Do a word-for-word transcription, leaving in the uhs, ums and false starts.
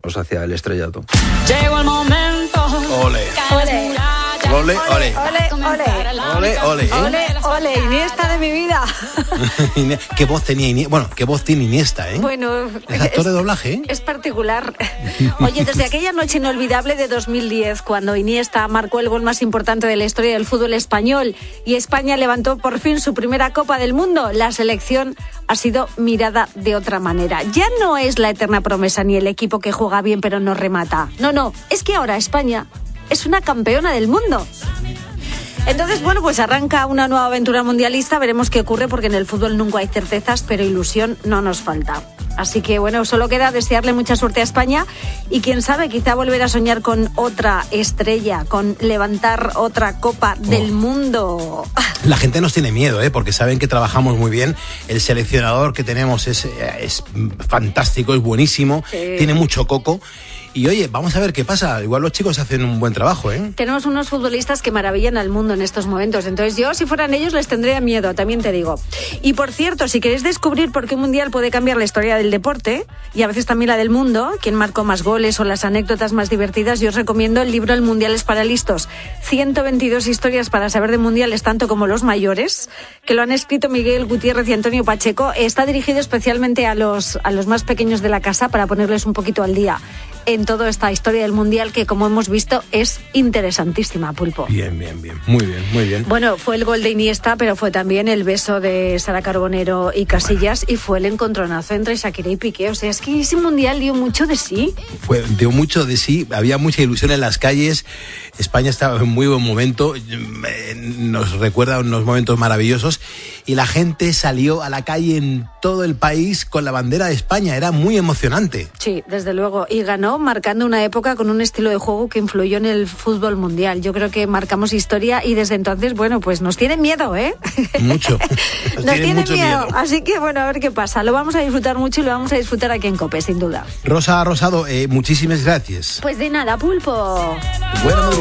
pues hacia el estrellato. Llegó el momento. Ole. Ole. Ole, ole. Ole, ole. Ole, ole. ¿eh? Ole, ole, Iniesta de mi vida. ¿Qué voz tenía Iniesta? Bueno, ¿qué voz tiene Iniesta, eh? Bueno, es actor de doblaje, ¿eh? Es particular. Oye, desde aquella noche inolvidable de dos mil diez, cuando Iniesta marcó el gol más importante de la historia del fútbol español y España levantó por fin su primera Copa del Mundo, la selección ha sido mirada de otra manera. Ya no es la eterna promesa ni el equipo que juega bien pero no remata. No, no, es que ahora España es una campeona del mundo. Entonces, bueno, pues arranca una nueva aventura mundialista, veremos qué ocurre porque en el fútbol nunca hay certezas, pero ilusión no nos falta. Así que, bueno, solo queda desearle mucha suerte a España y quién sabe, quizá volver a soñar con otra estrella, con levantar otra Copa oh. del Mundo. La gente nos tiene miedo, ¿eh? Porque saben que trabajamos muy bien, el seleccionador que tenemos es, es fantástico, es buenísimo, sí. Tiene mucho coco. Y oye, vamos a ver qué pasa. Igual los chicos hacen un buen trabajo, ¿eh? Tenemos unos futbolistas que maravillan al mundo en estos momentos. Entonces yo, si fueran ellos, les tendría miedo, también te digo. Y por cierto, si queréis descubrir por qué un mundial puede cambiar la historia del deporte, y a veces también la del mundo, quién marcó más goles o las anécdotas más divertidas, yo os recomiendo el libro El Mundial es para listos. ciento veintidós historias para saber de mundiales, tanto como los mayores, que lo han escrito Miguel Gutiérrez y Antonio Pacheco. Está dirigido especialmente a los, a los más pequeños de la casa para ponerles un poquito al día en toda esta historia del Mundial que, como hemos visto, es interesantísima, Pulpo. Bien, bien, bien. Muy bien, muy bien. Bueno, fue el gol de Iniesta, pero fue también el beso de Sara Carbonero y Casillas, bueno. Y fue el encontronazo entre Shakira y Piqué. O sea, es que ese Mundial dio mucho de sí. Fue, dio mucho de sí, había mucha ilusión en las calles. España estaba en muy buen momento, nos recuerda unos momentos maravillosos y la gente salió a la calle en todo el país con la bandera de España. Era muy emocionante. Sí, desde luego. Y ganó marcando una época con un estilo de juego que influyó en el fútbol mundial. Yo creo que marcamos historia y desde entonces, bueno, pues nos tienen miedo, ¿eh? Mucho. Nos, nos tienen miedo. miedo. Así que, bueno, a ver qué pasa. Lo vamos a disfrutar mucho y lo vamos a disfrutar aquí en COPE, sin duda. Rosa Rosado, eh, muchísimas gracias. Pues de nada, Pulpo. Bueno,